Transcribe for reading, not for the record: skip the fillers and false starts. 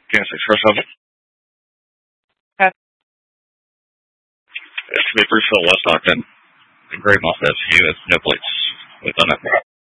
Kansas Express Hub. Okay. It's to be Bruceville, West Ogden. The gray mustache view has no plates within it.